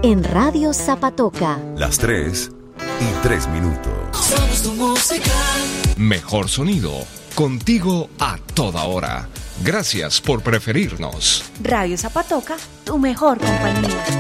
en Radio Zapatoca. Las 3:03. Somos tu música. Mejor sonido, contigo a toda hora. Gracias por preferirnos. Radio Zapatoca, tu mejor compañía.